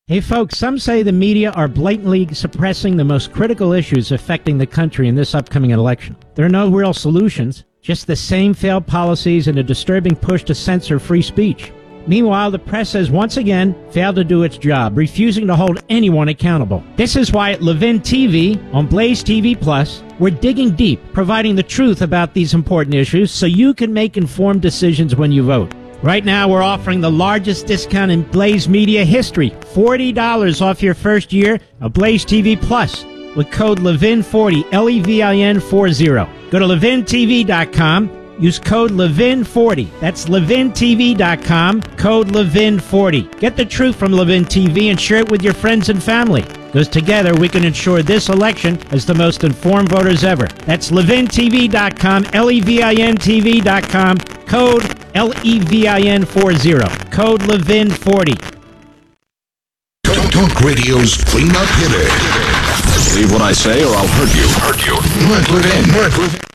Hey folks, some say the media are blatantly suppressing the most critical issues affecting the country in this upcoming election. There are no real solutions, just the same failed policies and a disturbing push to censor free speech. Meanwhile, the press has once again failed to do its job, refusing to hold anyone accountable. This is why at Levin TV on Blaze TV Plus, we're digging deep, providing the truth about these important issues so you can make informed decisions when you vote. Right now, we're offering the largest discount in Blaze Media history, $40 off your first year of Blaze TV Plus with code LEVIN40, LEVIN40. Go to LevinTV.com. Use code LEVIN40. That's LevinTV.com, code LEVIN40. Get the truth from Levin TV and share it with your friends and family. Because together we can ensure this election is the most informed voters ever. That's LevinTV.com, LEVINTV.com, code LEVIN40, code LEVIN40. Talk Radio's clean-up hitter. Believe what I say or I'll hurt you. Mark Levin.